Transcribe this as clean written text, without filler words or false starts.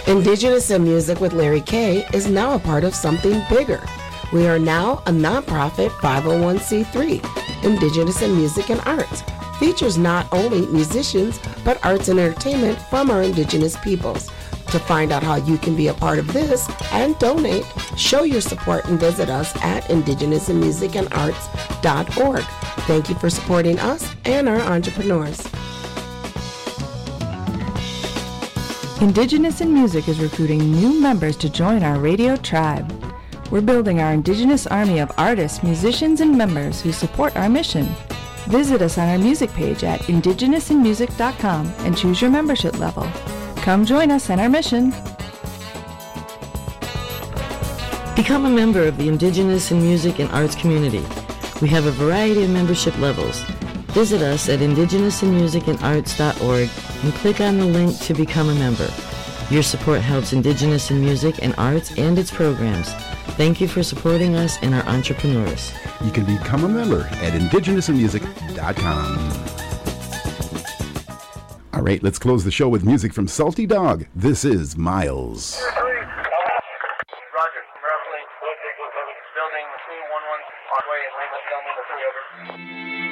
Indigenous in Music with Larry Kay is now a part of something bigger. We are now a nonprofit 501c3. Indigenous in Music and Arts features not only musicians, but arts and entertainment from our Indigenous peoples. To find out how you can be a part of this and donate, show your support and visit us at indigenousinmusicandarts.org. Thank you for supporting us and our entrepreneurs. Indigenous in Music is recruiting new members to join our radio tribe. We're building our Indigenous army of artists, musicians, and members who support our mission. Visit us on our music page at indigenousinmusic.com and choose your membership level. Come join us in our mission. Become a member of the Indigenous in Music and Arts community. We have a variety of membership levels. Visit us at indigenousinmusicandarts.org and click on the link to become a member. Your support helps Indigenous in Music and Arts and its programs. Thank you for supporting us and our entrepreneurs. You can become a member at indigenousinmusic.com. All right, let's close the show with music from Salty Dog. This is Miles. Roger. Roughly building 211 on way and Lima, Delmina 3 over.